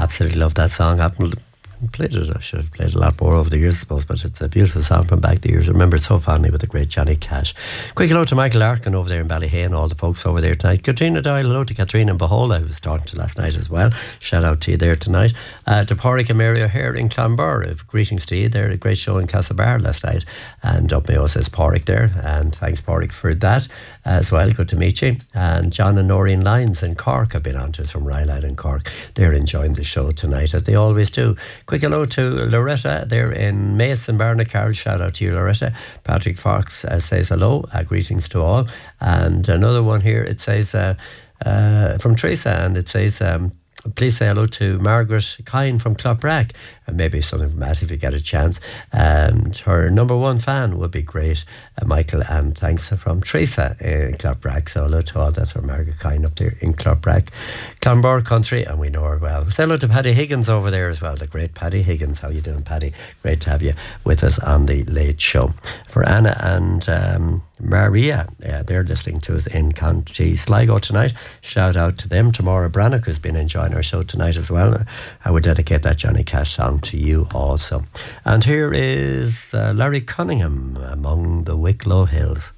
Absolutely love that song. I played it. I should have played it a lot more over the years, I suppose, but it's a beautiful song from back the years. I remember it so fondly with the great Johnny Cash. Quick hello to Michael Larkin over there in Ballyhay and all the folks over there tonight. Katrina Doyle, hello to Katrina and Behold, I was talking to last night as well. Shout out to you there tonight. To Pádraig and Mary O'Hare in Clonbur. Greetings to you there. A great show in Castlebar last night. And up Mayo says Pádraig there. And thanks, Pádraig, for that as well. Good to meet you. And John and Noreen Lyons in Cork have been on to us from Ryland in Cork. They're enjoying the show tonight, as they always do. Quick hello to Loretta there in Mace and Barnacarl. Shout out to you, Loretta. Patrick Fox says hello. Greetings to all. And another one here, it says from Teresa, and it says please say hello to Margaret Kine from Cloprack, and maybe something from Matt if you get a chance. And her number one fan would be great, Michael, and thanks from Teresa in Cloprack. So hello to all. That's her Margaret Kine up there in Cloprack, Clonbur country, and we know her well. Say hello to Paddy Higgins over there as well, the great Paddy Higgins. How you doing, Paddy? Great to have you with us on the Late Show. For Anna and Maria, they're listening to us in County Sligo tonight. Shout out to them. Tamara Brannock, who's been enjoying our show tonight as well. I would dedicate that Johnny Cash song to you also. And here is Larry Cunningham, Among the Wicklow Hills.